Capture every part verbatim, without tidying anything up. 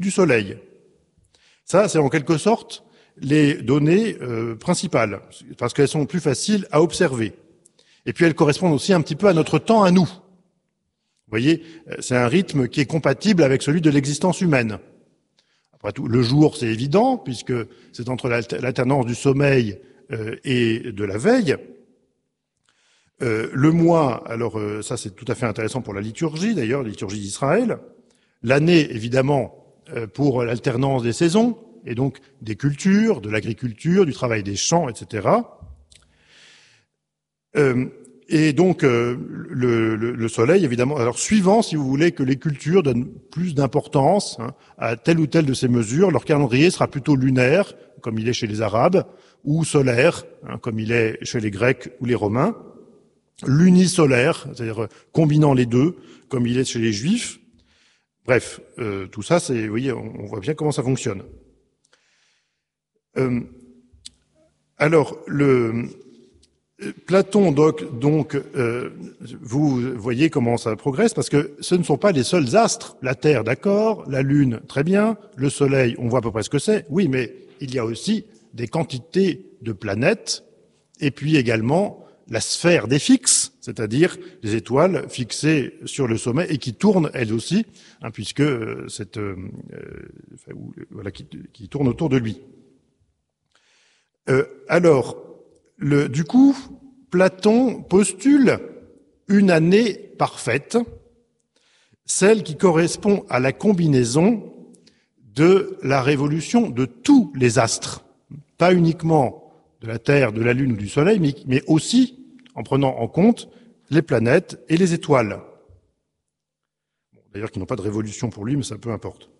du Soleil. Ça, c'est en quelque sorte les données euh, principales, parce qu'elles sont plus faciles à observer. Et puis elles correspondent aussi un petit peu à notre temps à nous. Vous voyez, c'est un rythme qui est compatible avec celui de l'existence humaine. Après tout, le jour, c'est évident, puisque c'est entre l'alternance du sommeil euh, et de la veille. Euh, le mois, alors euh, ça c'est tout à fait intéressant pour la liturgie, d'ailleurs, la liturgie d'Israël. L'année, évidemment, euh, pour l'alternance des saisons, et donc des cultures, de l'agriculture, du travail des champs, et cetera. Euh, et donc euh, le, le, le soleil, évidemment, alors suivant, si vous voulez, que les cultures donnent plus d'importance hein, à telle ou telle de ces mesures, leur calendrier sera plutôt lunaire, comme il est chez les Arabes, ou solaire, hein, comme il est chez les Grecs ou les Romains, lunisolaire, c'est-à-dire combinant les deux, comme il est chez les Juifs. Bref, euh, tout ça, c'est, vous voyez, on, on voit bien comment ça fonctionne. Euh, alors, le Platon, donc, donc euh, vous voyez comment ça progresse, parce que ce ne sont pas les seuls astres. La Terre, d'accord, la Lune, très bien, le Soleil, on voit à peu près ce que c'est. Oui, mais il y a aussi des quantités de planètes, et puis également la sphère des fixes, c'est-à-dire les étoiles fixées sur le sommet et qui tournent elles aussi, hein, puisque cette, euh, enfin, voilà, qui, qui tournent autour de lui. Euh, alors, le, du coup, Platon postule une année parfaite, celle qui correspond à la combinaison de la révolution de tous les astres, pas uniquement de la Terre, de la Lune ou du Soleil, mais, mais aussi en prenant en compte les planètes et les étoiles. Bon, d'ailleurs, qui n'ont pas de révolution pour lui, mais ça peu importe.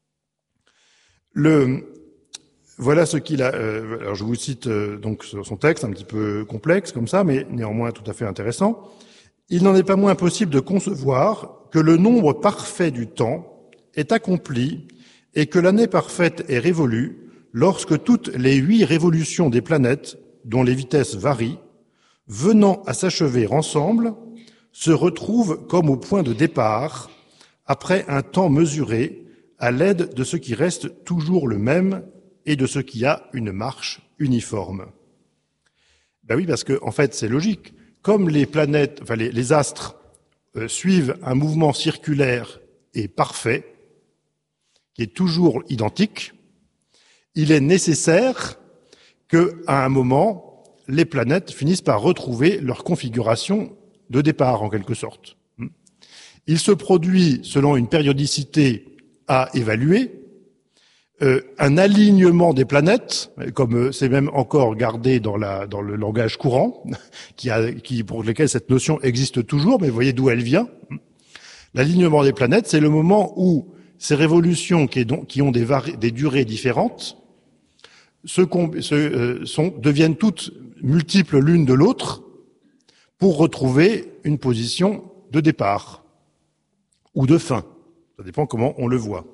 Le, voilà ce qu'il a. Euh, alors, je vous cite euh, donc son texte, un petit peu complexe comme ça, mais néanmoins tout à fait intéressant. Il n'en est pas moins possible de concevoir que le nombre parfait du temps est accompli et que l'année parfaite est révolue lorsque toutes les huit révolutions des planètes, dont les vitesses varient, venant à s'achever ensemble, se retrouvent comme au point de départ, après un temps mesuré, à l'aide de ce qui reste toujours le même et de ce qui a une marche uniforme. Ben oui, parce que en fait, c'est logique. Comme les planètes, enfin les, les astres euh, suivent un mouvement circulaire et parfait, qui est toujours identique, il est nécessaire qu'à un moment, les planètes finissent par retrouver leur configuration de départ, en quelque sorte. Il se produit, selon une périodicité à évaluer, euh, un alignement des planètes, comme c'est même encore gardé dans, la, dans le langage courant, qui a, qui, pour lequel cette notion existe toujours, mais vous voyez d'où elle vient. L'alignement des planètes, c'est le moment où ces révolutions qui, est donc, qui ont des, vari- des durées différentes se, se, euh, sont, deviennent toutes multiples l'une de l'autre pour retrouver une position de départ ou de fin. Ça dépend comment on le voit.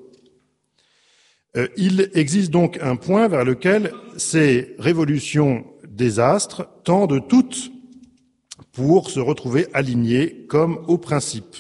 Euh, il existe donc un point vers lequel ces révolutions des astres tendent toutes pour se retrouver alignées comme au principe.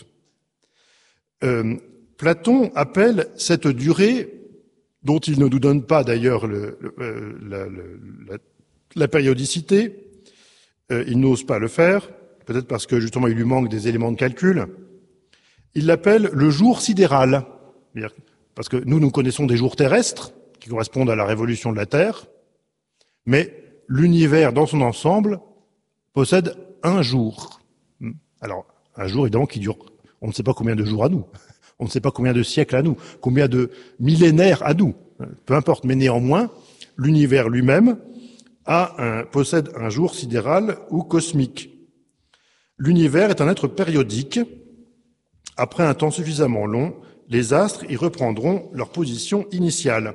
Euh, Platon appelle cette durée, dont il ne nous donne pas d'ailleurs le, le, la, la, la périodicité, euh, il n'ose pas le faire, peut-être parce que justement il lui manque des éléments de calcul, il l'appelle le jour sidéral, parce que nous, nous connaissons des jours terrestres qui correspondent à la révolution de la Terre, mais l'univers dans son ensemble possède un jour. Alors, un jour évidemment qui dure, on ne sait pas combien de jours à nous, on ne sait pas combien de siècles à nous, combien de millénaires à nous, peu importe, mais néanmoins, l'univers lui-même a un, possède un jour sidéral ou cosmique. L'univers est un être périodique. Après un temps suffisamment long, les astres y reprendront leur position initiale.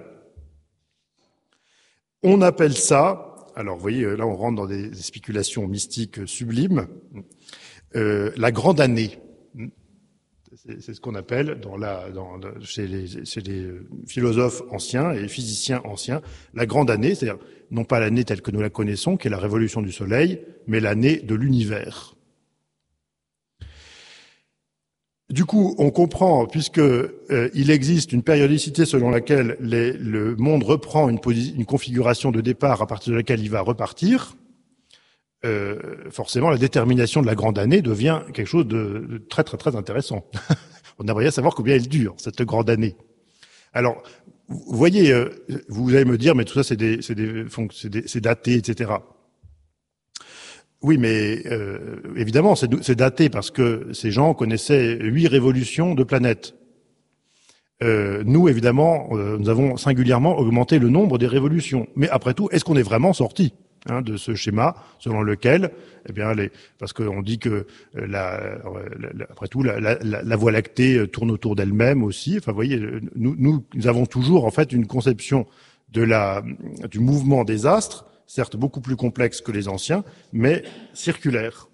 On appelle ça, alors vous voyez, là on rentre dans des spéculations mystiques sublimes, euh, la grande année. C'est, c'est ce qu'on appelle dans la, dans, chez, les, chez les philosophes anciens et physiciens anciens, la grande année, c'est-à-dire non pas l'année telle que nous la connaissons, qui est la révolution du Soleil, mais l'année de l'univers. Du coup, on comprend, puisque euh, il existe une périodicité selon laquelle les, le monde reprend une, une configuration de départ à partir de laquelle il va repartir, euh, forcément, la détermination de la grande année devient quelque chose de, de très très très intéressant. On aimerait bien savoir combien elle dure, cette grande année. Alors, vous voyez, euh, vous allez me dire, mais tout ça, c'est des, c'est des, c'est des, c'est daté, et cetera. Oui, mais euh, évidemment, c'est, c'est daté parce que ces gens connaissaient huit révolutions de planètes. Euh, nous, évidemment, euh, nous avons singulièrement augmenté le nombre des révolutions. Mais après tout, est-ce qu'on est vraiment sorti hein, de ce schéma selon lequel, eh bien, les, parce qu'on dit que euh, la, la, après tout, la, la, la Voie lactée tourne autour d'elle-même aussi. Enfin, vous voyez, nous, nous, nous avons toujours en fait une conception de la, du mouvement des astres, certes beaucoup plus complexe que les anciens, mais circulaire.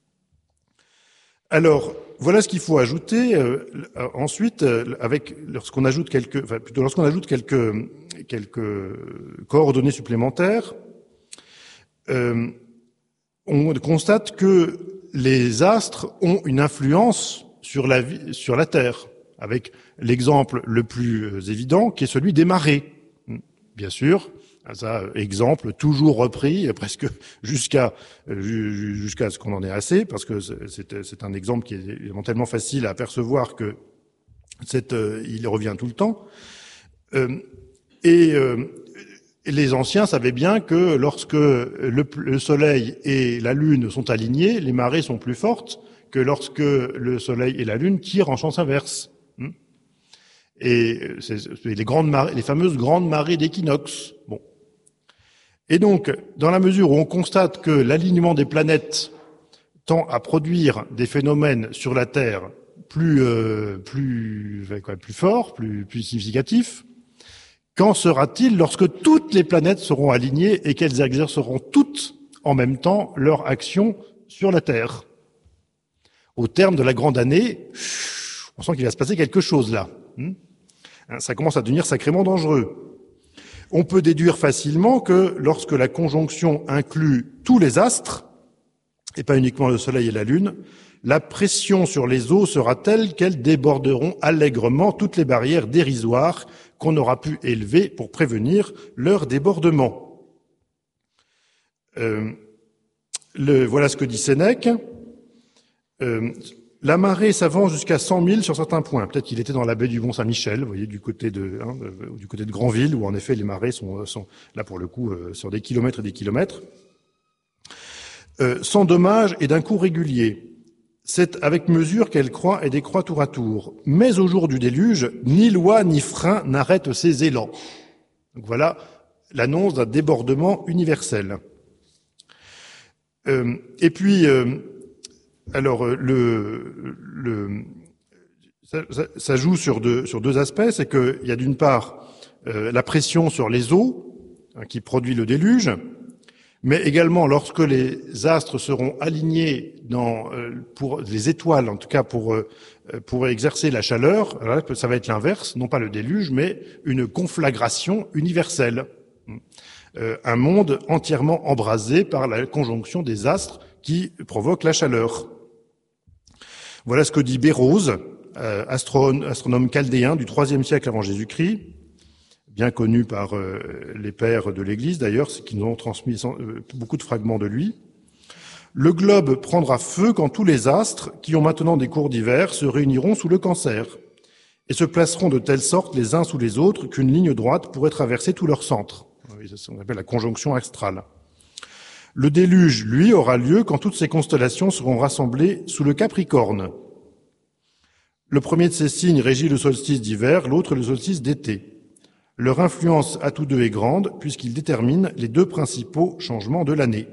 Alors, voilà ce qu'il faut ajouter. Euh, ensuite, euh, avec lorsqu'on ajoute quelques, enfin plutôt lorsqu'on ajoute quelques quelques coordonnées supplémentaires, euh, on constate que les astres ont une influence sur la vie, sur la Terre, avec l'exemple le plus évident qui est celui des marées. Bien sûr. Ça, exemple toujours repris, presque jusqu'à jusqu'à ce qu'on en ait assez, parce que c'est, c'est un exemple qui est évidemment tellement facile à apercevoir que c'est, il revient tout le temps. Et, et les anciens savaient bien que lorsque le, le Soleil et la Lune sont alignés, les marées sont plus fortes que lorsque le Soleil et la Lune tirent en sens inverse. Et c'est, c'est les grandes marées, les fameuses grandes marées d'équinoxe. Bon. Et donc, dans la mesure où on constate que l'alignement des planètes tend à produire des phénomènes sur la Terre plus euh, plus quoi, plus forts, plus plus significatifs, qu'en sera-t-il lorsque toutes les planètes seront alignées et qu'elles exerceront toutes en même temps leur action sur la Terre? Au terme de la grande année, on sent qu'il va se passer quelque chose là. Ça commence à devenir sacrément dangereux. On peut déduire facilement que lorsque la conjonction inclut tous les astres, et pas uniquement le Soleil et la Lune, la pression sur les eaux sera telle qu'elles déborderont allègrement toutes les barrières dérisoires qu'on aura pu élever pour prévenir leur débordement. Euh, le, voilà ce que dit Sénèque. Euh, La marée s'avance jusqu'à cent milles sur certains points. Peut-être qu'il était dans la baie du Mont-Saint-Michel, vous voyez, du côté de, hein, du côté de Granville, où en effet les marées sont, sont là pour le coup euh, sur des kilomètres et des kilomètres. Euh, sans dommage et d'un coup régulier. C'est avec mesure qu'elle croît et décroît tour à tour. Mais au jour du déluge, ni loi ni frein n'arrêtent ses élans. Donc voilà l'annonce d'un débordement universel. Euh, et puis. Euh, Alors, le, le, ça, ça, ça joue sur deux, sur deux aspects. C'est qu'il y a d'une part euh, la pression sur les eaux hein, qui produit le déluge, mais également lorsque les astres seront alignés dans, euh, pour les étoiles, en tout cas pour euh, pour exercer la chaleur, alors là, ça va être l'inverse, non pas le déluge, mais une conflagration universelle. Euh, un monde entièrement embrasé par la conjonction des astres qui provoque la chaleur. Voilà ce que dit Bérose, euh, astronome, astronome chaldéen du troisième siècle avant Jésus-Christ, bien connu par euh, les pères de l'Église d'ailleurs, qui nous ont transmis euh, beaucoup de fragments de lui. Le globe prendra feu quand tous les astres, qui ont maintenant des cours d'hiver, se réuniront sous le Cancer et se placeront de telle sorte les uns sous les autres qu'une ligne droite pourrait traverser tout leur centre. C'est ce qu'on appelle la conjonction astrale. Le déluge, lui, aura lieu quand toutes ces constellations seront rassemblées sous le Capricorne. Le premier de ces signes régit le solstice d'hiver, l'autre le solstice d'été. Leur influence à tous deux est grande, puisqu'ils déterminent les deux principaux changements de l'année.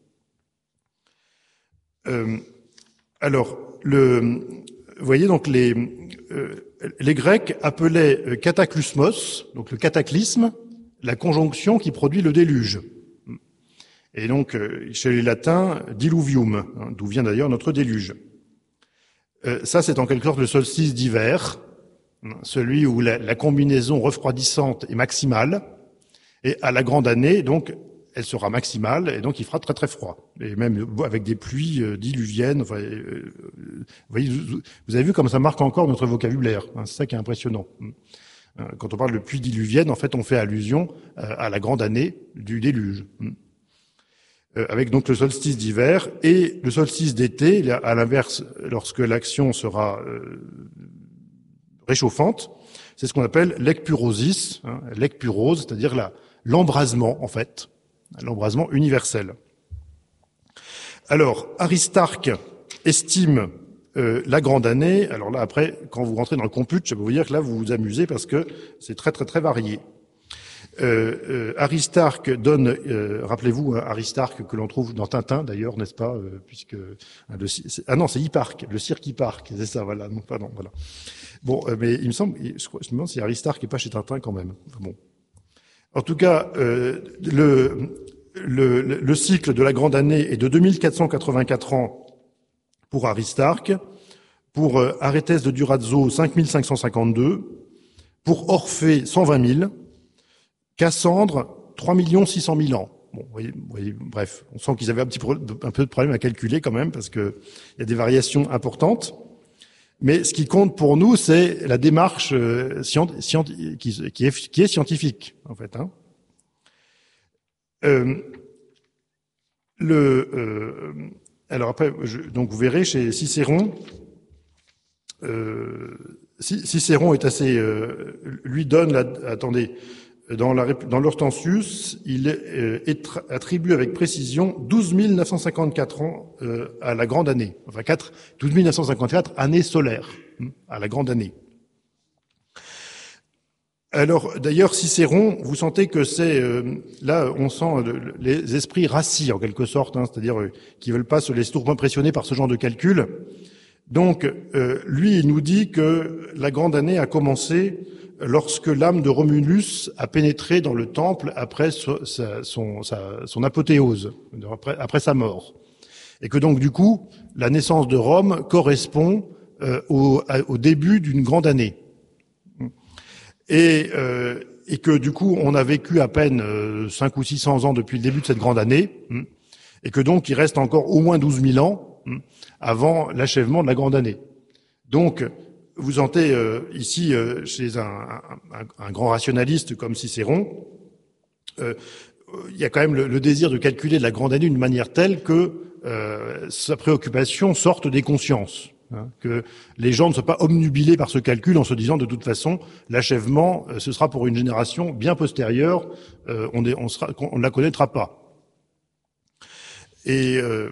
Euh, alors, le, vous voyez, donc les, euh, les Grecs appelaient cataclysmos, donc le cataclysme, la conjonction qui produit le déluge. Et donc, chez les Latins, diluvium, hein, d'où vient d'ailleurs notre déluge. Euh, ça, c'est en quelque sorte le solstice d'hiver, celui où la, la combinaison refroidissante est maximale, et à la grande année, donc, elle sera maximale et donc il fera très très froid. Et même avec des pluies euh, diluviennes. Enfin, euh, vous voyez, vous, vous avez vu comme ça marque encore notre vocabulaire. Hein, c'est ça qui est impressionnant. Quand on parle de pluie diluvienne, en fait, on fait allusion à la grande année du déluge. Avec donc le solstice d'hiver et le solstice d'été, à l'inverse, lorsque l'action sera réchauffante, c'est ce qu'on appelle l'ecpurosis, hein, l'ecpurose, c'est-à-dire la, l'embrasement, en fait, l'embrasement universel. Alors, Aristarque estime Euh, la grande année, alors là après, quand vous rentrez dans le compute, je peux vous dire que là vous vous amusez parce que c'est très très très varié. Euh, euh, Aristarque donne, euh, rappelez-vous hein, Aristarque que l'on trouve dans Tintin d'ailleurs, n'est-ce pas, euh, puisque hein, le, ah non c'est Hipparque, le cirque Hipparque, c'est ça, voilà, non pardon, voilà. Bon, euh, mais il me semble, je, crois, je me demande si Aristarque n'est pas chez Tintin quand même. Enfin, bon, en tout cas, euh, le, le le cycle de la grande année est de deux mille quatre cent quatre-vingt-quatre ans. Pour Aristarque, pour euh, Arêthès de Durazzo, cinq mille cinq cent cinquante-deux, pour Orphée, cent vingt mille, Cassandre, trois millions six cent mille ans. Bon, vous voyez, vous voyez, bref, on sent qu'ils avaient un petit pro- un peu de problème à calculer quand même, parce que il y a des variations importantes. Mais ce qui compte pour nous, c'est la démarche euh, scient- scient- qui, qui, est, qui est scientifique, en fait. Hein. Euh, le... Euh, Alors après, je, donc vous verrez chez Cicéron, euh, Cicéron est assez, euh, lui donne, la, attendez, dans, la, dans l'Hortensius, il est, euh, est attribue avec précision douze mille neuf cent cinquante-quatre ans euh, à la grande année, enfin quatre, douze mille neuf cent cinquante-quatre années solaires à la grande année. Alors, d'ailleurs, Cicéron, vous sentez que c'est, euh, là, on sent le, les esprits rassis, en quelque sorte, hein, c'est-à-dire euh, qui veulent pas se laisser trop impressionner par ce genre de calcul. Donc, euh, lui, il nous dit que la grande année a commencé lorsque l'âme de Romulus a pénétré dans le temple après so, sa, son, sa, son apothéose, après, après sa mort. Et que donc, du coup, la naissance de Rome correspond euh, au, à, au début d'une grande année. Et, euh, et que du coup, on a vécu à peine euh, cinq ou six cents ans depuis le début de cette grande année, hein, et que donc il reste encore au moins douze mille ans hein, avant l'achèvement de la grande année. Donc, vous sentez euh, ici, euh, chez un, un, un grand rationaliste comme Cicéron, euh, il y a quand même le, le désir de calculer de la grande année d'une manière telle que euh, sa préoccupation sorte des consciences. Hein, que les gens ne soient pas obnubilés par ce calcul en se disant de toute façon l'achèvement euh, ce sera pour une génération bien postérieure, euh, on, est, on, sera, on ne la connaîtra pas. Et euh,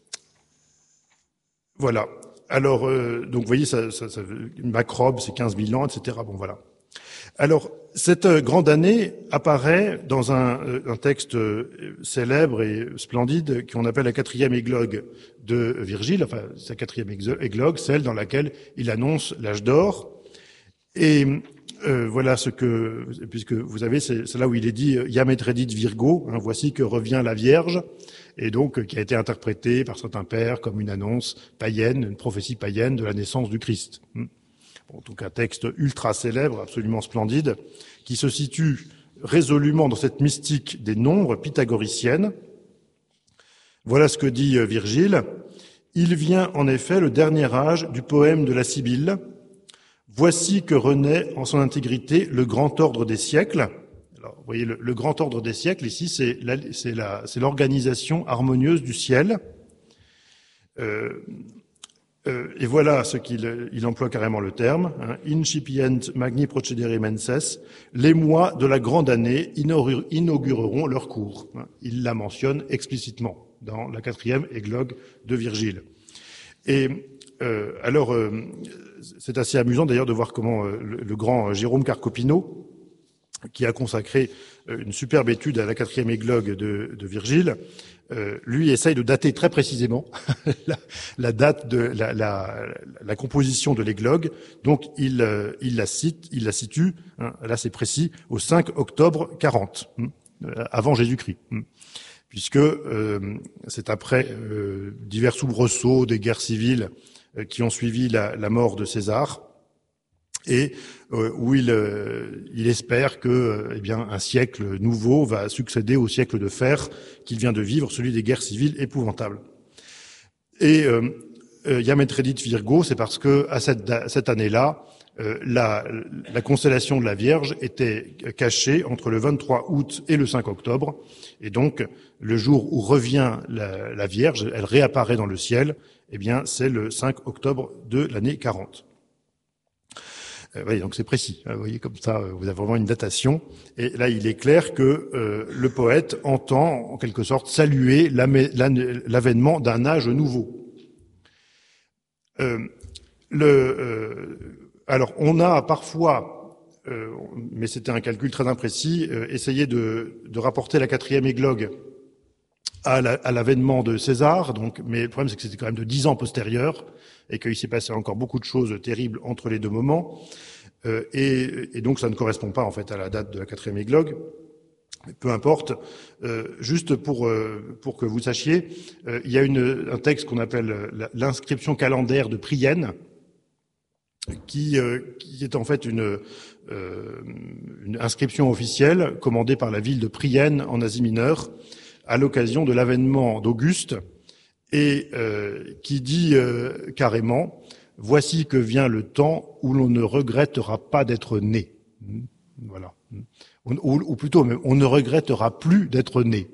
voilà. Alors euh, donc vous voyez ça, ça, ça Macrobe c'est quinze mille ans, et cetera. Bon voilà. Alors cette grande année apparaît dans un, un texte célèbre et splendide qu'on appelle la quatrième églogue de Virgile, enfin sa quatrième églogue, celle dans laquelle il annonce l'âge d'or. Et euh, voilà ce que, puisque vous avez, c'est, c'est là où il est dit Iam et redit Virgo, hein, voici que revient la Vierge, et donc qui a été interprété par certains pères comme une annonce païenne, une prophétie païenne de la naissance du Christ. Bon, donc un texte ultra célèbre, absolument splendide, qui se situe résolument dans cette mystique des nombres pythagoriciennes. Voilà ce que dit Virgile. Il vient en effet le dernier âge du poème de la Sibylle. Voici que renaît en son intégrité le grand ordre des siècles. Alors, vous voyez, le, le grand ordre des siècles, ici, c'est, la, c'est, la, c'est l'organisation harmonieuse du ciel. Euh, Euh, et voilà ce qu'il il emploie carrément le terme, hein, incipient magni procedere menses, les mois de la grande année inaugureront leur cours. Hein, il la mentionne explicitement dans la quatrième églogue de Virgile. Et euh, alors, euh, c'est assez amusant d'ailleurs de voir comment euh, le, le grand Jérôme Carcopino, qui a consacré euh, une superbe étude à la quatrième églogue de, de Virgile, Euh, lui essaye de dater très précisément la, la date de la, la, la composition de l'églogue. Donc il, euh, il la cite, il la situe, hein, là c'est précis, au cinq octobre quarante, hein, avant Jésus-Christ, hein, puisque euh, c'est après euh, divers soubresauts des guerres civiles euh, qui ont suivi la, la mort de César. et euh, où il, euh, il espère que euh, eh bien, un siècle nouveau va succéder au siècle de fer qu'il vient de vivre, celui des guerres civiles épouvantables. Et euh, euh, Yam Etredit Virgo, c'est parce que à cette, cette année-là, euh, la, la constellation de la Vierge était cachée entre le vingt-trois août et le cinq octobre, et donc le jour où revient la, la Vierge, elle réapparaît dans le ciel, eh bien c'est le cinq octobre de l'année quarante. Euh, oui, donc c'est précis. Vous voyez, comme ça, vous avez vraiment une datation. Et là, il est clair que euh, le poète entend, en quelque sorte, saluer l'avènement d'un âge nouveau. Euh, le, euh, alors, on a parfois, euh, mais c'était un calcul très imprécis, euh, essayé de, de rapporter la quatrième églogue à l'avènement de César. Donc, mais le problème, c'est que c'était quand même de dix ans postérieur, et qu'il s'est passé encore beaucoup de choses terribles entre les deux moments, euh, et, et donc ça ne correspond pas en fait à la date de la quatrième églogue. Peu importe. Euh, juste pour euh, pour que vous sachiez, euh, il y a une, un texte qu'on appelle l'inscription calendaire de Prienne, qui, euh, qui est en fait une, euh, une inscription officielle commandée par la ville de Prienne en Asie mineure à l'occasion de l'avènement d'Auguste, et euh, qui dit euh, carrément « Voici que vient le temps où l'on ne regrettera pas d'être né. » Voilà. Ou, ou plutôt, on ne regrettera plus d'être né.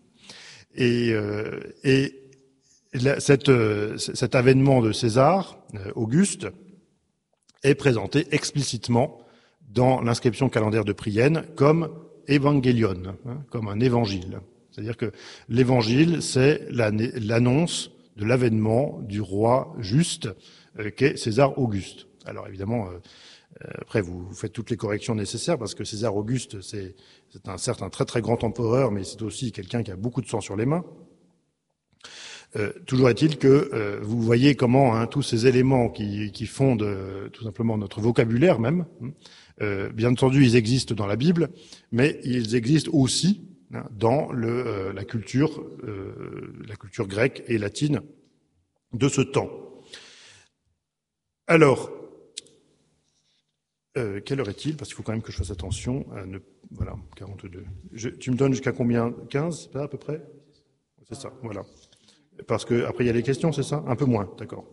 Et, euh, et la, cette, cet avènement de César, Auguste, est présenté explicitement dans l'inscription calendaire de Prienne comme évangélion, hein, comme un évangile. C'est-à-dire que l'évangile, c'est l'annonce de l'avènement du roi juste euh, qu'est César Auguste. Alors évidemment, euh, après vous, vous faites toutes les corrections nécessaires parce que César Auguste, c'est un certes un très très grand empereur, mais c'est aussi quelqu'un qui a beaucoup de sang sur les mains. Euh, toujours est-il que euh, vous voyez comment hein, tous ces éléments qui, qui fondent euh, tout simplement notre vocabulaire même, euh, bien entendu ils existent dans la Bible, mais ils existent aussi dans le, euh, la culture, euh, la culture grecque et latine de ce temps. Alors, euh, quelle heure est-il? Parce qu'il faut quand même que je fasse attention à ne... Voilà, quarante-deux. Je, tu me donnes jusqu'à combien? quinze, c'est ça à peu près? C'est ça, voilà. Parce que après il y a les questions, c'est ça? Un peu moins, d'accord.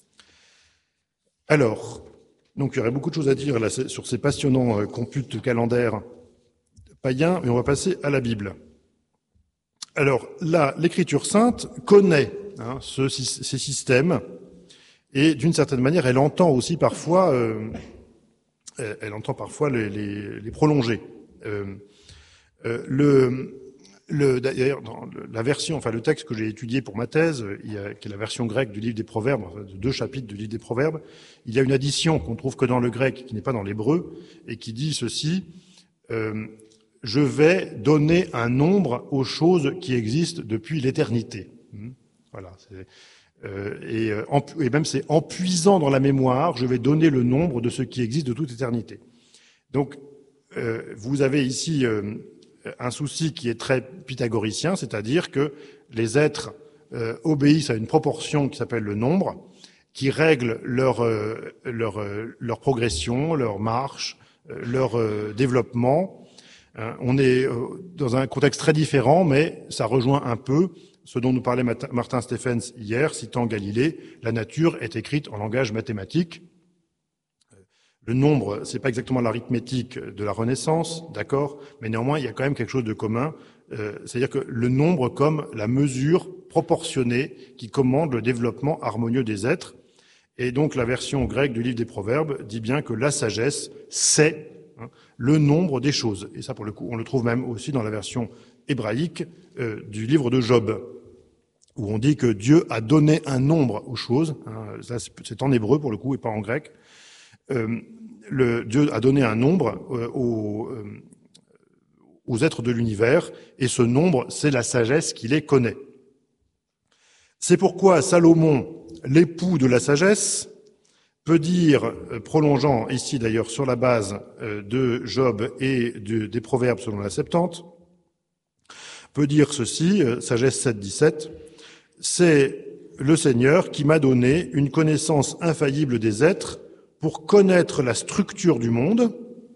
Alors, donc il y aurait beaucoup de choses à dire là sur ces passionnants euh, computes calendaires païens, mais on va passer à la Bible. Alors là, l'Écriture sainte connaît hein, ce, ces systèmes et d'une certaine manière, elle entend aussi parfois, euh, elle entend parfois les, les, les prolonger. Euh, euh, le, le, d'ailleurs, dans la version, enfin le texte que j'ai étudié pour ma thèse, il y a, qui est la version grecque du livre des Proverbes, enfin, de deux chapitres du livre des Proverbes, il y a une addition qu'on trouve que dans le grec, qui n'est pas dans l'hébreu, et qui dit ceci. Euh, Je vais donner un nombre aux choses qui existent depuis l'éternité. Voilà. Euh, et, euh, en, et même c'est en puisant dans la mémoire, je vais donner le nombre de ce qui existe de toute éternité. Donc, euh, vous avez ici euh, un souci qui est très pythagoricien, c'est-à-dire que les êtres euh, obéissent à une proportion qui s'appelle le nombre, qui règle leur euh, leur euh, leur progression, leur marche, euh, leur euh, développement. On est dans un contexte très différent, mais ça rejoint un peu ce dont nous parlait Martin Stephens hier, citant Galilée. La nature est écrite en langage mathématique. Le nombre, c'est pas exactement l'arithmétique de la Renaissance, d'accord, mais néanmoins, il y a quand même quelque chose de commun. Euh, c'est-à-dire que le nombre comme la mesure proportionnée qui commande le développement harmonieux des êtres. Et donc, la version grecque du livre des Proverbes dit bien que la sagesse, c'est le nombre des choses. Et ça, pour le coup, on le trouve même aussi dans la version hébraïque euh, du livre de Job, où on dit que Dieu a donné un nombre aux choses. Hein, ça, c'est en hébreu, pour le coup, et pas en grec. Euh, le, Dieu a donné un nombre euh, aux, euh, aux êtres de l'univers, et ce nombre, c'est la sagesse qui les connaît. C'est pourquoi Salomon, l'époux de la sagesse, peut dire, prolongeant ici d'ailleurs sur la base de Job et de, des Proverbes selon la Septante, peut dire ceci, Sagesse sept, dix-sept, c'est le Seigneur qui m'a donné une connaissance infaillible des êtres pour connaître la structure du monde,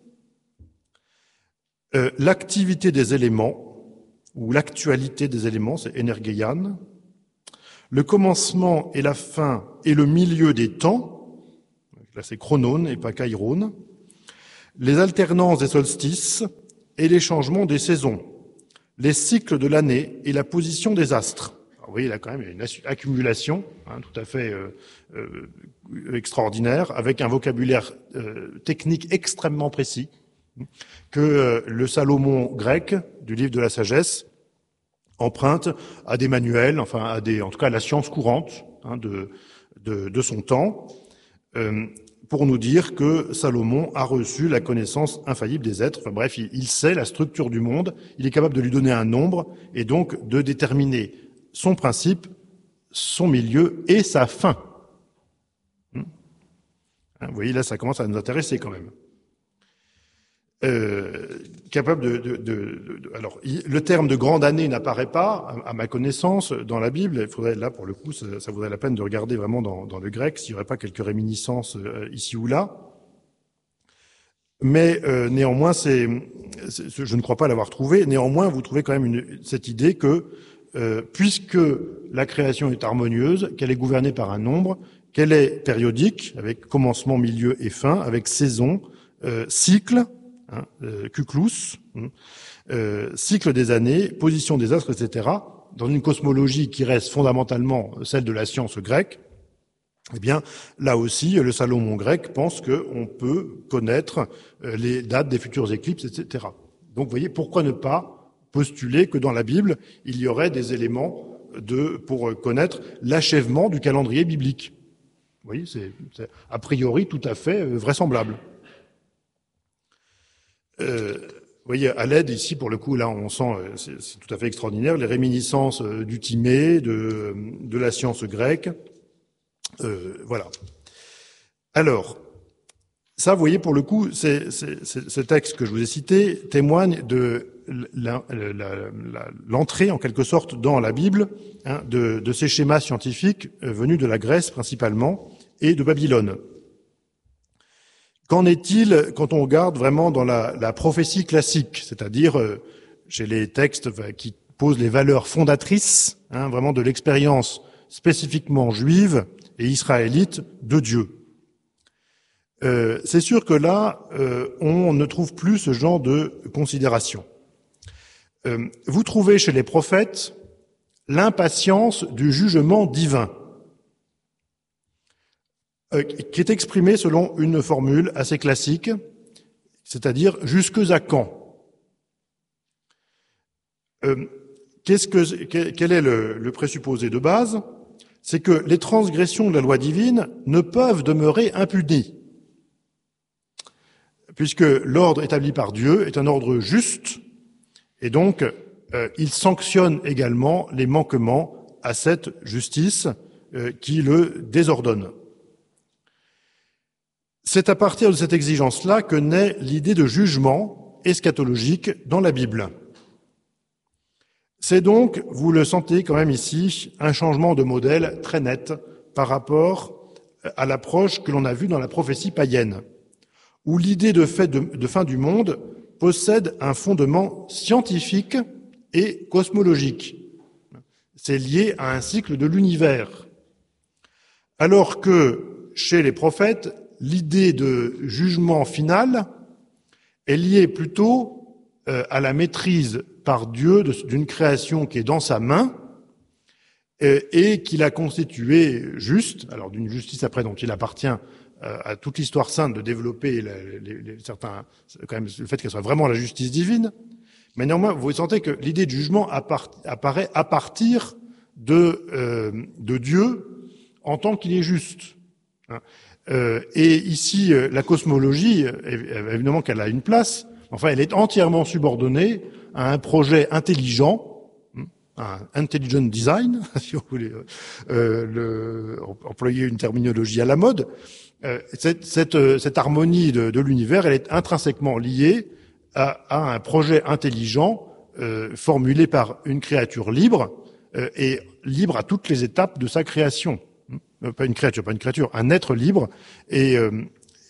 euh, l'activité des éléments, ou l'actualité des éléments, c'est energeian, le commencement et la fin et le milieu des temps, là c'est chronon et pas kairon, les alternances des solstices et les changements des saisons, les cycles de l'année et la position des astres. Alors, vous voyez, là, quand même, il y a une accumulation hein, tout à fait euh, euh, extraordinaire, avec un vocabulaire euh, technique extrêmement précis, que euh, le Salomon grec du livre de la sagesse emprunte à des manuels, enfin, à des, en tout cas, à la science courante hein, de, de, de son temps, euh, pour nous dire que Salomon a reçu la connaissance infaillible des êtres. Enfin, bref, il, il sait la structure du monde, il est capable de lui donner un nombre et donc de déterminer son principe, son milieu et sa fin. Vous voyez, là, ça commence à nous intéresser quand même. Euh, capable de, de, de, de alors il, le terme de grande année n'apparaît pas à, à ma connaissance dans la Bible. Il faudrait là pour le coup ça, ça vaudrait la peine de regarder vraiment dans, dans le grec s'il n'y aurait pas quelques réminiscences euh, ici ou là. Mais euh, néanmoins, c'est, c'est, je ne crois pas l'avoir trouvé. Néanmoins, vous trouvez quand même une, cette idée que euh, puisque la création est harmonieuse, qu'elle est gouvernée par un nombre, qu'elle est périodique avec commencement, milieu et fin, avec saison, euh, cycle. Hein, euh, Kuklus, hein, euh, cycle des années, position des astres, et cetera, dans une cosmologie qui reste fondamentalement celle de la science grecque, eh bien, là aussi, le Salomon grec pense qu'on peut connaître euh, les dates des futures éclipses, et cetera. Donc, vous voyez, pourquoi ne pas postuler que dans la Bible, il y aurait des éléments de, pour connaître l'achèvement du calendrier biblique. Vous voyez, c'est, c'est a priori tout à fait euh, vraisemblable. Euh, vous voyez, à l'aide, ici, pour le coup, là, on sent, c'est, c'est tout à fait extraordinaire, les réminiscences euh, du Timée, de, de la science grecque. Euh, voilà. Alors, ça, vous voyez, pour le coup, c'est, c'est, c'est, ce texte que je vous ai cité témoigne de la, la, la, l'entrée, en quelque sorte, dans la Bible, hein, de, de ces schémas scientifiques euh, venus de la Grèce, principalement, et de Babylone. Qu'en est-il quand on regarde vraiment dans la, la prophétie classique, c'est-à-dire euh, chez les textes euh, qui posent les valeurs fondatrices, hein, vraiment de l'expérience spécifiquement juive et israélite de Dieu. Euh, c'est sûr que là, euh, on ne trouve plus ce genre de considération. Euh, vous trouvez chez les prophètes l'impatience du jugement divin, euh, qui est exprimée selon une formule assez classique, c'est-à-dire « jusque à quand ». Euh, qu'est-ce que, quel est le, le présupposé de base ? C'est que les transgressions de la loi divine ne peuvent demeurer impunies, puisque l'ordre établi par Dieu est un ordre juste, et donc euh, il sanctionne également les manquements à cette justice euh, qui le désordonne. C'est à partir de cette exigence-là que naît l'idée de jugement eschatologique dans la Bible. C'est donc, vous le sentez quand même ici, un changement de modèle très net par rapport à l'approche que l'on a vue dans la prophétie païenne, où l'idée de, fait de, de fin du monde possède un fondement scientifique et cosmologique. C'est lié à un cycle de l'univers. Alors que chez les prophètes, l'idée de jugement final est liée plutôt euh, à la maîtrise par Dieu d'une création qui est dans sa main euh, et qu'il a constituée juste, alors d'une justice après dont il appartient euh, à toute l'histoire sainte de développer les, les, les, certains, quand même le fait qu'elle soit vraiment la justice divine, mais néanmoins vous sentez que l'idée de jugement apparaît à partir de, euh, de Dieu en tant qu'il est juste. Hein. Euh, et ici, euh, la cosmologie, euh, évidemment qu'elle a une place, enfin elle est entièrement subordonnée à un projet intelligent, un intelligent design, si vous voulez euh, le, employer une terminologie à la mode. Euh, cette, cette, cette harmonie de, de l'univers, elle est intrinsèquement liée à, à un projet intelligent euh, formulé par une créature libre euh, et libre à toutes les étapes de sa création. Pas une créature, pas une créature, un être libre. Et, euh,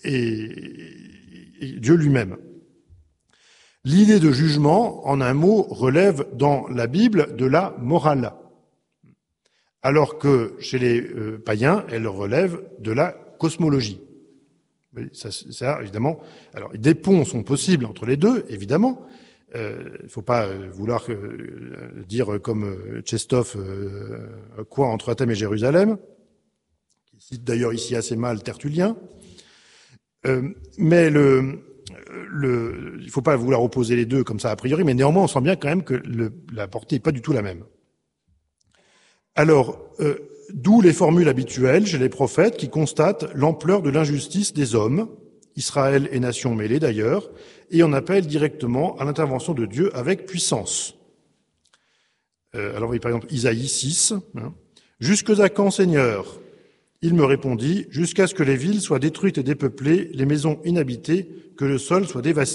et, et Dieu lui-même. L'idée de jugement, en un mot, relève dans la Bible de la morale, alors que chez les euh, païens, elle relève de la cosmologie. Ça, ça, évidemment, alors des ponts sont possibles entre les deux, évidemment. Il euh, ne faut pas euh, vouloir euh, dire comme euh, Tchekhov euh, quoi entre Athènes et Jérusalem, qui cite d'ailleurs ici assez mal Tertullien. Euh, mais le, le, il ne faut pas vouloir opposer les deux comme ça a priori, mais néanmoins on sent bien quand même que le, la portée n'est pas du tout la même. Alors, euh, d'où les formules habituelles chez les prophètes qui constatent l'ampleur de l'injustice des hommes, Israël et nations mêlées d'ailleurs, et on appelle directement à l'intervention de Dieu avec puissance. Euh, alors, oui, par exemple, Isaïe six, hein, « Jusque à quand, Seigneur ?» Il me répondit, « Jusqu'à ce que les villes soient détruites et dépeuplées, les maisons inhabitées, que le sol soit dévasté. »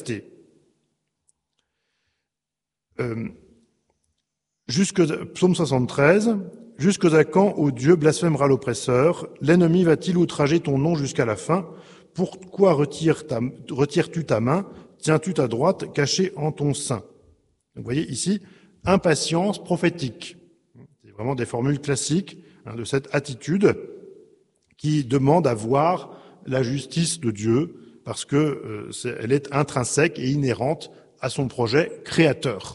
euh, jusque, Psaume soixante-treize, « Jusque à quand, ô Dieu, blasphémera l'oppresseur? L'ennemi va-t-il outrager ton nom jusqu'à la fin? Pourquoi retires ta, retires-tu ta main? Tiens-tu ta droite cachée en ton sein ?» Donc, vous voyez ici, impatience prophétique. C'est vraiment des formules classiques hein, de cette attitude qui demande à voir la justice de Dieu parce que euh, c'est, elle est intrinsèque et inhérente à son projet créateur.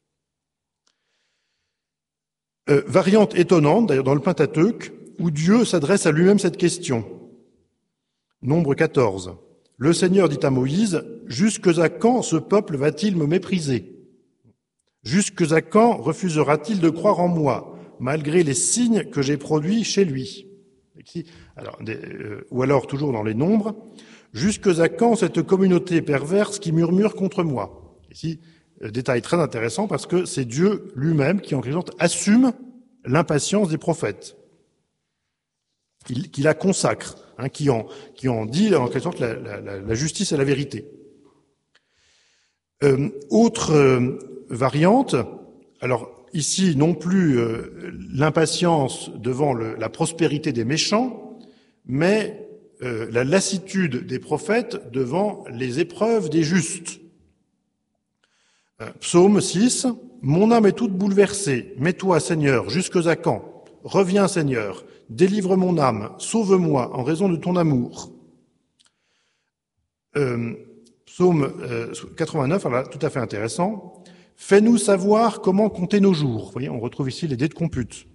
Euh, variante étonnante, d'ailleurs dans le Pentateuque, où Dieu s'adresse à lui-même cette question. Nombre quatorze. Le Seigneur dit à Moïse, « Jusque à quand ce peuple va-t-il me mépriser? Jusque à quand refusera-t-il de croire en moi, malgré les signes que j'ai produits chez lui ?» alors, des, euh, Ou alors, toujours dans les Nombres, « Jusque à quand cette communauté perverse qui murmure contre moi ?» Ici, euh, détail très intéressant parce que c'est Dieu lui-même qui, en quelque sorte, assume l'impatience des prophètes, qui, qui la consacre, hein, qui, en, qui en dit, en quelque sorte, la, la, la justice et la vérité. Euh, autre euh, variante, alors ici non plus euh, l'impatience devant le, la prospérité des méchants, mais euh, la lassitude des prophètes devant les épreuves des justes. Euh, Psaume six, « Mon âme est toute bouleversée, mais toi, Seigneur, jusque à quand? Reviens, Seigneur, délivre mon âme, sauve-moi en raison de ton amour. » euh, Psaume euh, quatre-vingt-neuf, alors là, tout à fait intéressant. « Fais-nous savoir comment compter nos jours. » Vous voyez, on retrouve ici les dés de compute.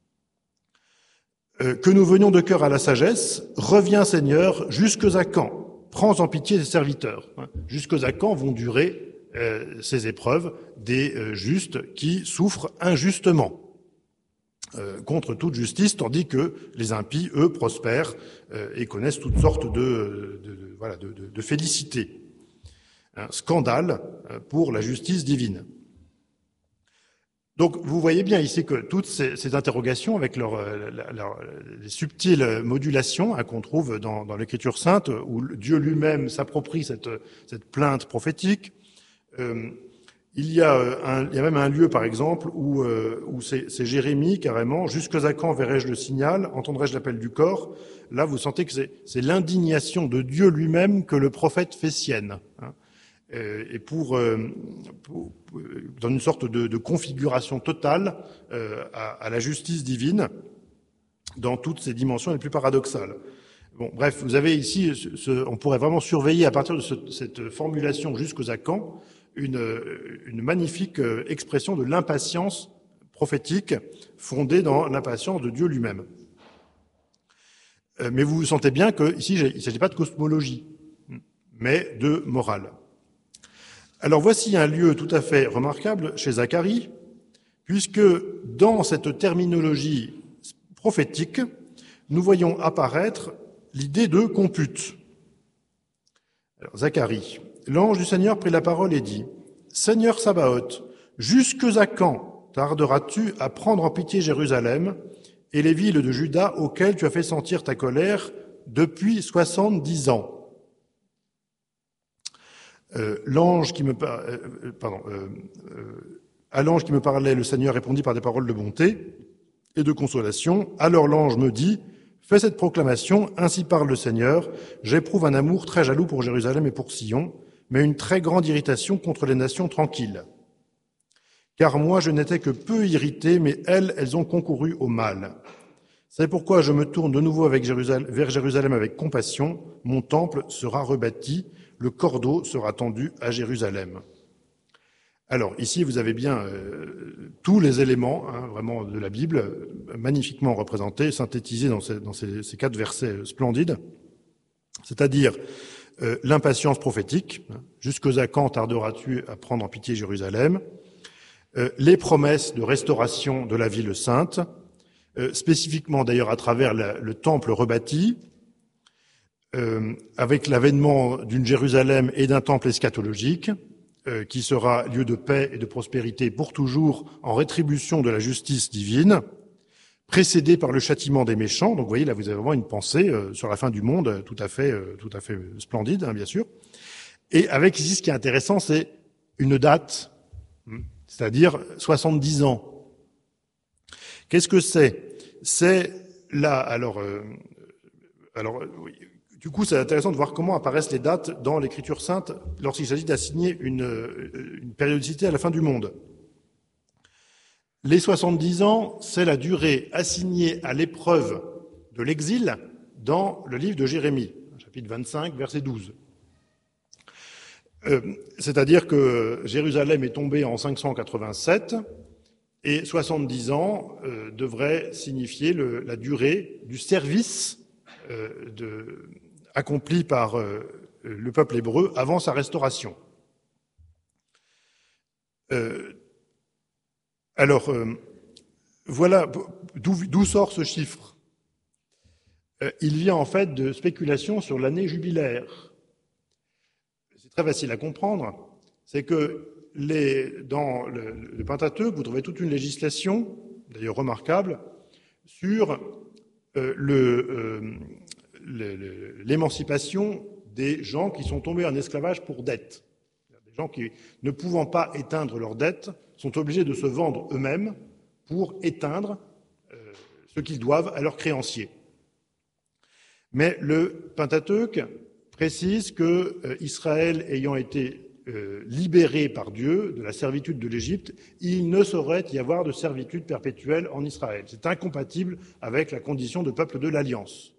Euh, « Que nous venions de cœur à la sagesse. Reviens, Seigneur, jusque à quand? Prends en pitié tes serviteurs. » Jusque à quand vont durer euh, ces épreuves des euh, justes qui souffrent injustement euh, contre toute justice, tandis que les impies, eux, prospèrent euh, et connaissent toutes sortes de, de, de, voilà, de, de, de félicités. Un scandale pour la justice divine. Donc, vous voyez bien ici que toutes ces, ces interrogations, avec leur, leur, leur, les subtiles modulations hein, qu'on trouve dans, dans l'Écriture sainte, où Dieu lui-même s'approprie cette, cette plainte prophétique, euh, il, y a un, il y a même un lieu, par exemple, où, euh, où c'est, c'est Jérémie, carrément, « Jusque à quand verrai-je le signal? Entendrai-je l'appel du corps ?» Là, vous sentez que c'est, c'est l'indignation de Dieu lui-même que le prophète fait sienne. Hein. Et pour, pour, dans une sorte de, de configuration totale euh, à, à la justice divine dans toutes ses dimensions les plus paradoxales. Bon, bref, vous avez ici, ce, on pourrait vraiment surveiller à partir de ce, cette formulation jusqu'aux à quand une, une magnifique expression de l'impatience prophétique fondée dans l'impatience de Dieu lui-même. Mais vous sentez bien qu'ici, il ne s'agit pas de cosmologie, mais de morale. Alors voici un lieu tout à fait remarquable chez Zacharie, puisque dans cette terminologie prophétique, nous voyons apparaître l'idée de compute. Alors, Zacharie, l'ange du Seigneur prit la parole et dit, « Seigneur Sabaoth, jusque à quand tarderas-tu à prendre en pitié Jérusalem et les villes de Juda auxquelles tu as fait sentir ta colère depuis soixante-dix ans ?» Euh, l'ange qui me par... euh, pardon, euh, euh, à l'ange qui me parlait, le Seigneur répondit par des paroles de bonté et de consolation. Alors l'ange me dit, Fais cette proclamation, ainsi parle le Seigneur, j'éprouve un amour très jaloux pour Jérusalem et pour Sion, mais une très grande irritation contre les nations tranquilles. Car moi je n'étais que peu irrité, mais elles, elles ont concouru au mal. C'est pourquoi je me tourne de nouveau avec Jérusalem, vers Jérusalem avec compassion, mon temple sera rebâti, le cordeau sera tendu à Jérusalem. Alors ici vous avez bien euh, tous les éléments hein, vraiment de la Bible, euh, magnifiquement représentés, synthétisés dans ces, dans ces, ces quatre versets splendides, c'est-à-dire euh, l'impatience prophétique, hein, jusqu'aux à quand tarderas-tu à prendre en pitié Jérusalem, euh, les promesses de restauration de la ville sainte, euh, spécifiquement d'ailleurs à travers la, le temple rebâti, euh, avec l'avènement d'une Jérusalem et d'un temple eschatologique, euh, qui sera lieu de paix et de prospérité pour toujours en rétribution de la justice divine, précédé par le châtiment des méchants. Donc vous voyez, là vous avez vraiment une pensée euh, sur la fin du monde euh, tout à fait, euh, tout à fait splendide, hein, bien sûr. Et avec ici, ce qui est intéressant, c'est une date, c'est-à-dire soixante-dix ans. Qu'est-ce que c'est? C'est là, alors, euh, alors, oui, du coup, c'est intéressant de voir comment apparaissent les dates dans l'Écriture sainte lorsqu'il s'agit d'assigner une, une périodicité à la fin du monde. Les soixante-dix ans, c'est la durée assignée à l'épreuve de l'exil dans le livre de Jérémie, chapitre vingt-cinq, verset douze. Euh, c'est-à-dire que Jérusalem est tombée en cinq cent quatre-vingt-sept et soixante-dix ans euh, devrait signifier le, la durée du service euh, de, accompli par euh, le peuple hébreu avant sa restauration. Euh, alors, euh, voilà d'où, d'où sort ce chiffre. Euh, il vient en fait de spéculations sur l'année jubilaire. C'est très facile à comprendre, c'est que les, dans le, le Pentateuque, vous trouvez toute une législation, d'ailleurs remarquable, sur euh, le, euh, le, le, l'émancipation des gens qui sont tombés en esclavage pour dette. Des gens qui, ne pouvant pas éteindre leurs dettes, sont obligés de se vendre eux-mêmes pour éteindre euh, ce qu'ils doivent à leurs créanciers. Mais le Pentateuque précise que euh, Israël ayant été euh, libéré par Dieu de la servitude de l'Égypte, il ne saurait y avoir de servitude perpétuelle en Israël. C'est incompatible avec la condition de peuple de l'Alliance.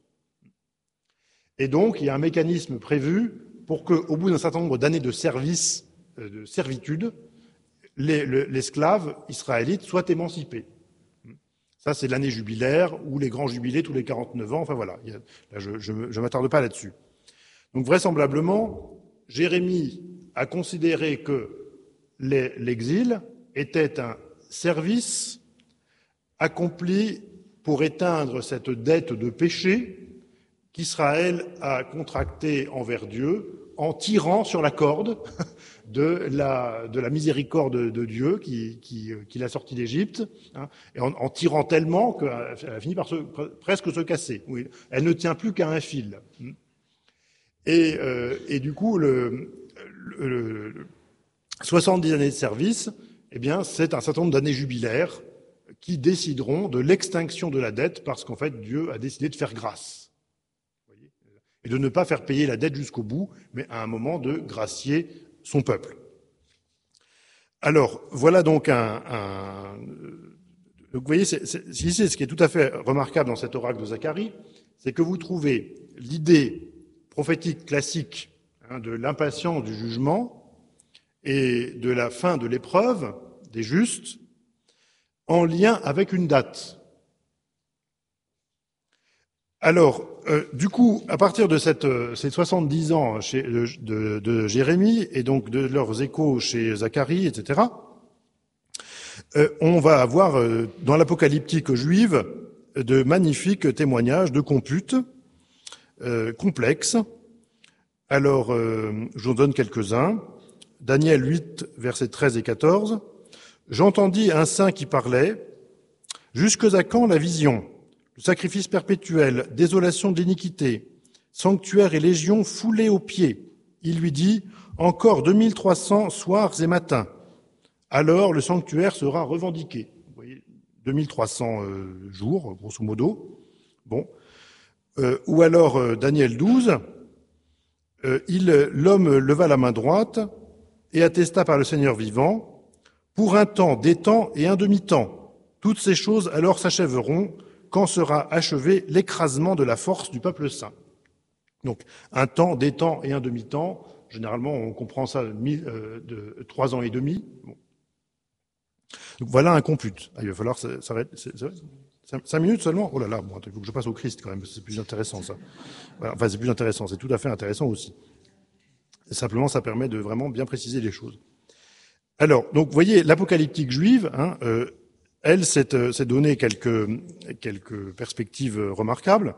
Et donc, il y a un mécanisme prévu pour qu'au bout d'un certain nombre d'années de service, euh, de servitude, les, le, l'esclave israélite soit émancipé. Ça, c'est l'année jubilaire ou les grands jubilés tous les quarante-neuf ans. Enfin voilà, il y a, là, je ne m'attarde pas là-dessus. Donc vraisemblablement, Jérémie a considéré que les, l'exil était un service accompli pour éteindre cette dette de péché qu'Israël a contractée envers Dieu en tirant sur la corde de la, de la miséricorde de Dieu qui, qui, qui l'a sorti d'Égypte, hein, et en, en tirant tellement qu'elle a fini par se, presque se casser. Oui, elle ne tient plus qu'à un fil. Et, euh, et du coup, le, le, le soixante-dix années de service, eh bien, c'est un certain nombre d'années jubilaires qui décideront de l'extinction de la dette parce qu'en fait, Dieu a décidé de faire grâce. Vous voyez, et de ne pas faire payer la dette jusqu'au bout, mais à un moment de gracier son peuple. Alors, voilà donc un... un donc, vous voyez, c'est, c'est, ici, ce qui est tout à fait remarquable dans cet oracle de Zacharie, c'est que vous trouvez l'idée prophétique classique hein, de l'impatience du jugement et de la fin de l'épreuve des justes en lien avec une date. Alors, euh, du coup, à partir de cette, euh, ces soixante-dix ans chez, de, de, de Jérémie et donc de leurs échos chez Zacharie, et cetera, euh, on va avoir euh, dans l'apocalyptique juive de magnifiques témoignages de computes euh, complexes. Alors, euh, je vous en donne quelques-uns. Daniel huit, versets treize et quatorze. « J'entendis un saint qui parlait. Jusque à quand la vision ? Le sacrifice perpétuel, désolation de l'iniquité, sanctuaire et légion foulés aux pieds. Il lui dit, encore deux mille trois cents soirs et matins. Alors le sanctuaire sera revendiqué. » Vous voyez, deux mille trois cents euh, jours, grosso modo. Bon. Euh, ou alors euh, Daniel douze, euh, il, l'homme leva la main droite et attesta par le Seigneur vivant, pour un temps, des temps et un demi-temps. Toutes ces choses alors s'achèveront quand sera achevé l'écrasement de la force du peuple saint. Donc, un temps, des temps et un demi-temps. Généralement, on comprend ça de, de trois ans et demi. Bon. Donc, voilà un compute. Ah, il va falloir s'arrêter. Cinq minutes seulement? Oh là là, bon, il faut que je passe au Christ quand même, c'est plus intéressant ça. Voilà, enfin, c'est plus intéressant, c'est tout à fait intéressant aussi. Simplement, ça permet de vraiment bien préciser les choses. Alors, donc, vous voyez, l'apocalyptique juive, hein, euh, elle s'est euh, donné quelques, quelques perspectives remarquables.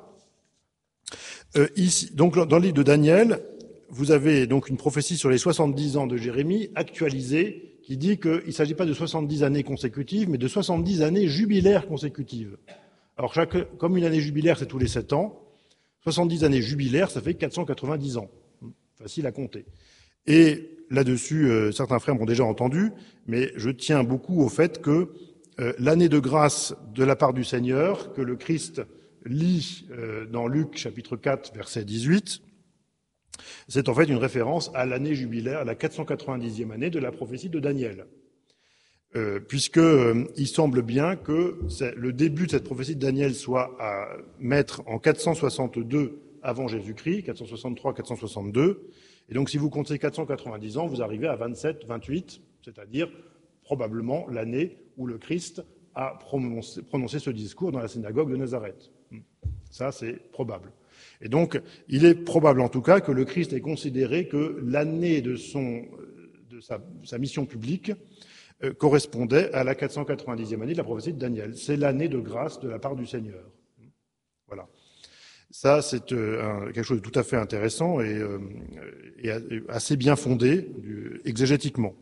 Euh, ici, donc, dans le livre de Daniel, vous avez donc une prophétie sur les soixante-dix ans de Jérémie actualisée qui dit qu'il ne s'agit pas de soixante-dix années consécutives, mais de soixante-dix années jubilaires consécutives. Alors, chaque, comme une année jubilaire, c'est tous les sept ans, soixante-dix années jubilaires, ça fait quatre cent quatre-vingt-dix ans. Facile à compter. Et là-dessus, euh, certains frères m'ont déjà entendu, mais je tiens beaucoup au fait que euh, l'année de grâce de la part du Seigneur, que le Christ lit euh, dans Luc chapitre quatre, verset dix-huit, c'est en fait une référence à l'année jubilaire, à la quatre cent quatre-vingt-dixième année de la prophétie de Daniel. Euh, puisque euh, il semble bien que le début de cette prophétie de Daniel soit à mettre en quatre cent soixante-deux avant Jésus-Christ, quatre cent soixante-trois quatre cent soixante-deux, et donc si vous comptez quatre cent quatre-vingt-dix ans, vous arrivez à vingt-sept vingt-huit, c'est-à-dire probablement l'année où le Christ a prononcé, prononcé ce discours dans la synagogue de Nazareth. Ça, c'est probable. Et donc, il est probable en tout cas que le Christ ait considéré que l'année de, son, de sa, sa mission publique euh, correspondait à la quatre cent quatre-vingt-dixième année de la prophétie de Daniel. C'est l'année de grâce de la part du Seigneur. Voilà. Ça, c'est euh, quelque chose de tout à fait intéressant et, euh, et assez bien fondé du, exégétiquement.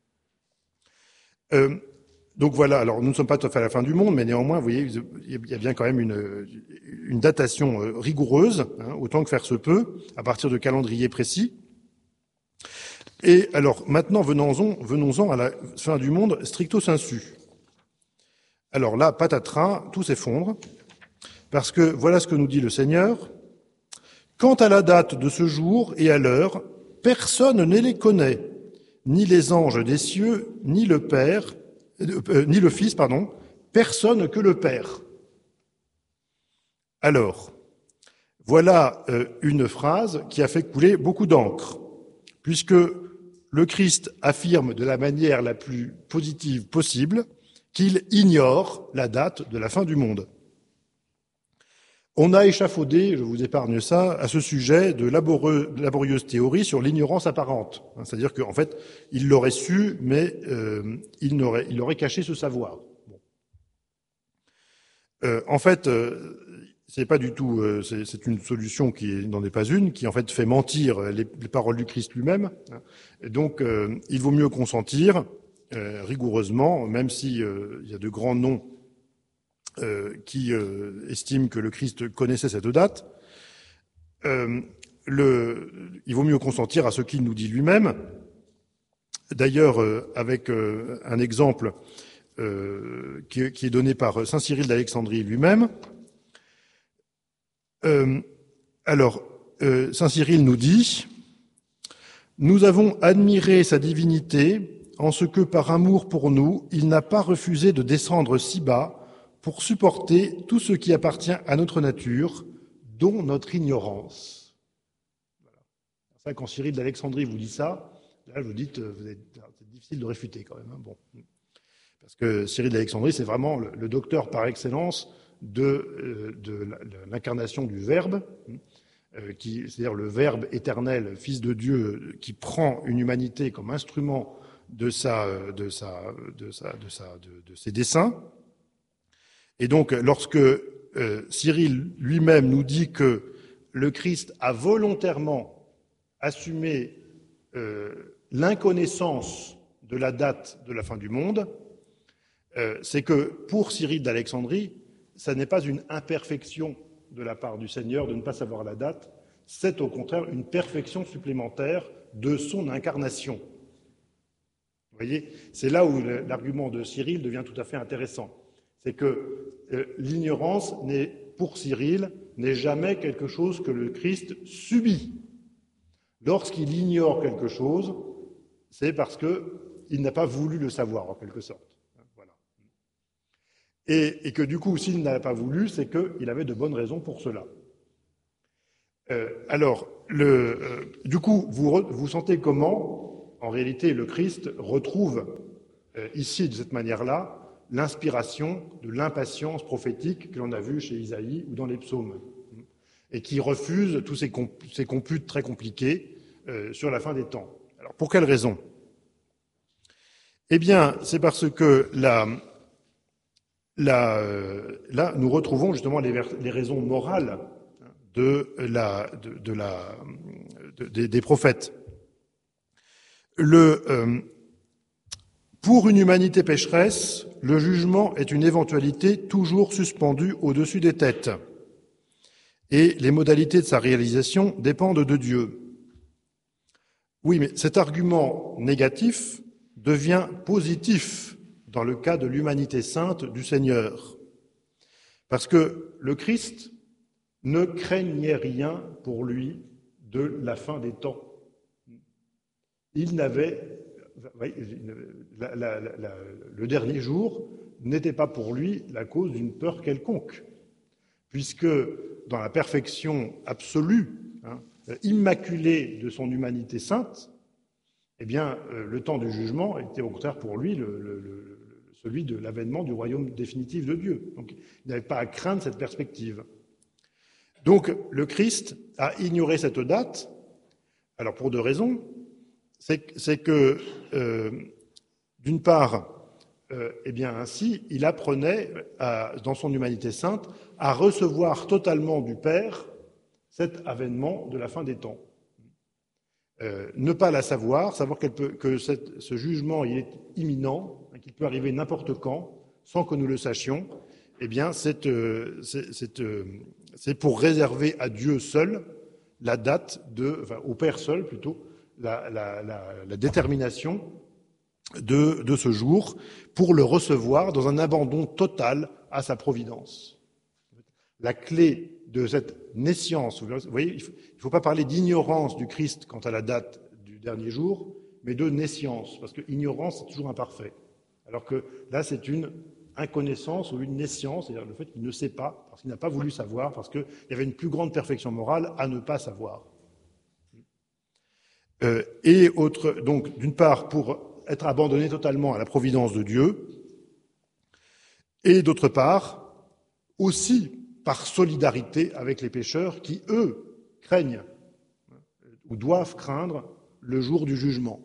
Euh, donc voilà, alors nous ne sommes pas tout à fait à la fin du monde, mais néanmoins, vous voyez, il y a bien quand même une, une datation rigoureuse, hein, autant que faire se peut, à partir de calendriers précis. Et alors, maintenant, venons-en, venons-en à la fin du monde stricto sensu. Alors là, patatras, tout s'effondre, parce que voilà ce que nous dit le Seigneur. Quant à la date de ce jour et à l'heure, personne ne les connaît, ni les anges des cieux, ni le Père, euh, ni le Fils, pardon, personne que le Père. Alors, voilà euh, une phrase qui a fait couler beaucoup d'encre, puisque le Christ affirme de la manière la plus positive possible qu'il ignore la date de la fin du monde. On a échafaudé, je vous épargne ça, à ce sujet de laborieux, laborieuses théories sur l'ignorance apparente. C'est-à-dire qu'en fait, il l'aurait su, mais euh, il, n'aurait, il aurait caché ce savoir. Bon. Euh, en fait, euh, c'est pas du tout, euh, c'est, c'est une solution qui n'en est pas une, qui en fait fait mentir les, les paroles du Christ lui-même. Et donc, euh, il vaut mieux consentir euh, rigoureusement, même si euh, il y a de grands noms Euh, qui euh, estime que le Christ connaissait cette date, euh, le, il vaut mieux consentir à ce qu'il nous dit lui-même. D'ailleurs, euh, avec euh, un exemple euh, qui, qui est donné par saint Cyril d'Alexandrie lui-même. Euh, alors, euh, saint Cyril nous dit « Nous avons admiré sa divinité en ce que, par amour pour nous, il n'a pas refusé de descendre si bas pour supporter tout ce qui appartient à notre nature, dont notre ignorance. » Voilà. Ça, quand Cyril d'Alexandrie vous dit ça, là, vous dites, vous êtes, c'est difficile de réfuter quand même. Hein, bon. Parce que Cyril d'Alexandrie, c'est vraiment le, le docteur par excellence de, euh, de l'incarnation du Verbe, euh, qui, c'est-à-dire le Verbe éternel, Fils de Dieu, qui prend une humanité comme instrument de, sa, de, sa, de, sa, de, sa, de, de ses desseins. Et donc, lorsque euh, Cyril lui-même nous dit que le Christ a volontairement assumé euh, l'inconnaissance de la date de la fin du monde, euh, c'est que pour Cyril d'Alexandrie, ça n'est pas une imperfection de la part du Seigneur de ne pas savoir la date, c'est au contraire une perfection supplémentaire de son incarnation. Vous voyez, c'est là où l'argument de Cyril devient tout à fait intéressant. C'est que euh, l'ignorance n'est pour Cyril n'est jamais quelque chose que le Christ subit. Lorsqu'il ignore quelque chose, c'est parce qu'il n'a pas voulu le savoir, en quelque sorte. Voilà. Et, et que du coup, s'il n'a pas voulu, c'est qu'il avait de bonnes raisons pour cela. Euh, alors, le, euh, du coup, vous, re, vous sentez comment, en réalité, le Christ retrouve euh, ici, de cette manière-là, l'inspiration de l'impatience prophétique que l'on a vue chez Isaïe ou dans les psaumes, et qui refuse tous ces, comp ces computes très compliqués euh, sur la fin des temps. Alors, pour quelle raison? Eh bien, c'est parce que la, la, euh, là, nous retrouvons justement les, les raisons morales de la, de, de la, de, des, des prophètes. Le, euh, pour une humanité pécheresse, le jugement est une éventualité toujours suspendue au-dessus des têtes. Et les modalités de sa réalisation dépendent de Dieu. Oui, mais cet argument négatif devient positif dans le cas de l'humanité sainte du Seigneur. Parce que le Christ ne craignait rien pour lui de la fin des temps. Il n'avait... La, la, la, le dernier jour n'était pas pour lui la cause d'une peur quelconque, puisque dans la perfection absolue, hein, immaculée de son humanité sainte, eh bien, euh, le temps du jugement était au contraire pour lui le, le, le, celui de l'avènement du royaume définitif de Dieu. Donc, il n'avait pas à craindre cette perspective. Donc, le Christ a ignoré cette date, alors pour deux raisons. C'est que, euh, d'une part, euh, eh bien ainsi, il apprenait, à, dans son humanité sainte, à recevoir totalement du Père cet avènement de la fin des temps. Euh, ne pas la savoir, savoir qu'elle peut, que cette, ce jugement il est imminent, qu'il peut arriver n'importe quand, sans que nous le sachions, eh bien, c'est euh, euh, pour réserver à Dieu seul la date de, enfin, au Père seul plutôt, La, la, la, la détermination de, de ce jour pour le recevoir dans un abandon total à sa providence. La clé de cette nescience, vous voyez, il ne faut pas parler d'ignorance du Christ quant à la date du dernier jour, mais de nescience, parce que ignorance, c'est toujours imparfait. Alors que là, c'est une inconnaissance ou une nescience, c'est-à-dire le fait qu'il ne sait pas, parce qu'il n'a pas voulu savoir, parce qu'il y avait une plus grande perfection morale à ne pas savoir. Euh, et autre, donc, d'une part, pour être abandonné totalement à la providence de Dieu, et d'autre part, aussi par solidarité avec les pécheurs qui, eux, craignent ou doivent craindre le jour du jugement.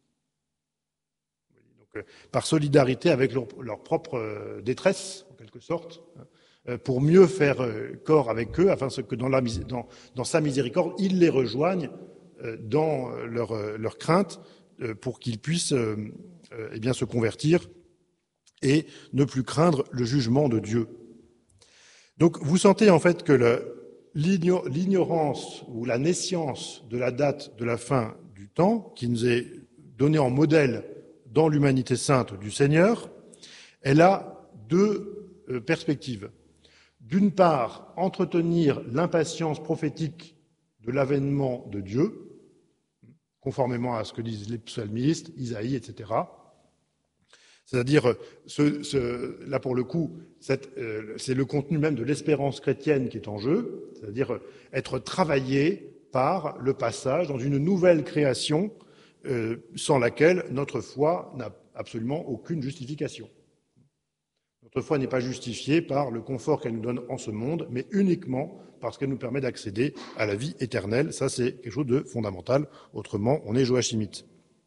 Donc, euh, par solidarité avec leur, leur propre euh, détresse, en quelque sorte, euh, pour mieux faire euh, corps avec eux, afin que dans, la, dans, dans sa miséricorde, ils les rejoignent dans leur, leur crainte pour qu'ils puissent euh, eh bien, se convertir et ne plus craindre le jugement de Dieu. Donc vous sentez en fait que l'ignorance ou la nescience de la date de la fin du temps, qui nous est donnée en modèle dans l'humanité sainte du Seigneur, elle a deux euh, perspectives. D'une part, entretenir l'impatience prophétique de l'avènement de Dieu, conformément à ce que disent les psalmistes, Isaïe, et cetera. C'est-à-dire, ce, ce, là pour le coup, euh, c'est le contenu même de l'espérance chrétienne qui est en jeu, c'est-à-dire être travaillé par le passage dans une nouvelle création euh, sans laquelle notre foi n'a absolument aucune justification. Notre foi n'est pas justifiée par le confort qu'elle nous donne en ce monde, mais uniquement parce qu'elle nous permet d'accéder à la vie éternelle. Ça, c'est quelque chose de fondamental. Autrement, on est joachimite.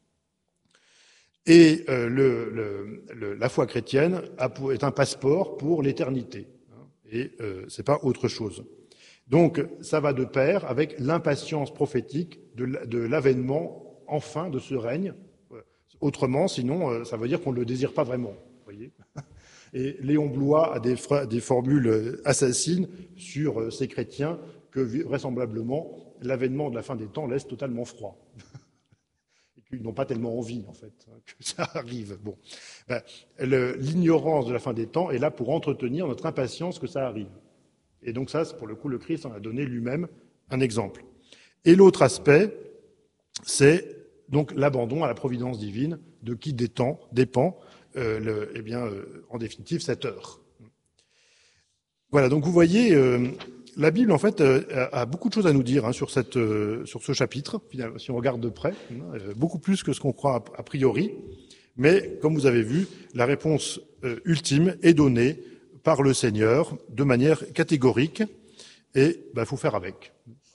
Et euh, le, le, le, la foi chrétienne a pour, est un passeport pour l'éternité. Hein, et euh, c'est pas autre chose. Donc, ça va de pair avec l'impatience prophétique de, de l'avènement enfin de ce règne. Autrement, sinon, ça veut dire qu'on ne le désire pas vraiment. Vous voyez ? Et Léon Blois a des, des formules assassines sur ces chrétiens que, vraisemblablement, l'avènement de la fin des temps laisse totalement froid. Et qu'ils n'ont pas tellement envie, en fait, que ça arrive. Bon. Ben, l'ignorance de la fin des temps est là pour entretenir notre impatience que ça arrive. Et donc ça, pour le coup, le Christ en a donné lui-même un exemple. Et l'autre aspect, c'est donc l'abandon à la providence divine, de qui dépend, dépend euh, le, eh bien, euh, en définitive, cette heure. Voilà, donc vous voyez, euh, la Bible, en fait, euh, a beaucoup de choses à nous dire hein, sur, cette, euh, sur ce chapitre, finalement, si on regarde de près, euh, beaucoup plus que ce qu'on croit a, a priori. Mais, comme vous avez vu, la réponse euh, ultime est donnée par le Seigneur de manière catégorique, et il bah, faut faire avec.